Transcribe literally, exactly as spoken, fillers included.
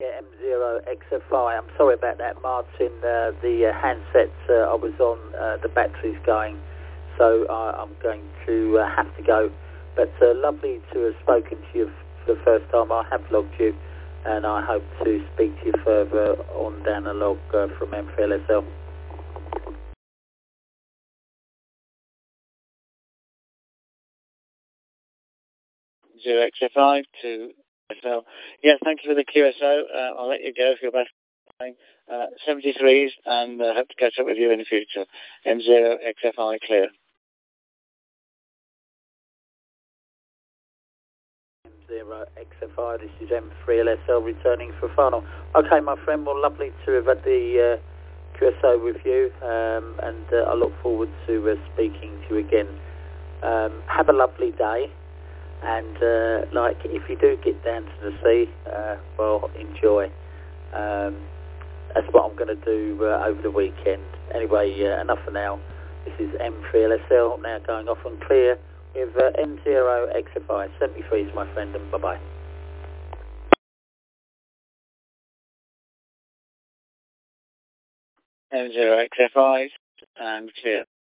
Yeah, M zero X F I. I'm sorry about that, Martin. Uh, the uh, handset uh, I was on, uh, the battery's going, so I, I'm going to uh, have to go. But uh, lovely to have spoken to you for the first time. I have logged you, and I hope to speak to you further on down the log uh, from M three L S L. zero X F I to S L. Yeah, thank you for the Q S O. Uh, I'll let you go for your best time. Uh, seventy-threes, and uh, hope to catch up with you in the future. M zero X F I clear. M zero X F I, this is M three L S L returning for final. Okay, my friend, well, lovely to have had the uh, Q S O with you, um, and uh, I look forward to uh, speaking to you again. Um, have a lovely day. And, uh, like, if you do get down to the sea, uh, well, enjoy. Um, that's what I'm going to do uh, over the weekend. Anyway, uh, enough for now. This is M three L S L, now going off on clear with uh, M zero X F I. seventy-threes, my friend, and bye-bye. M zero X F I and clear.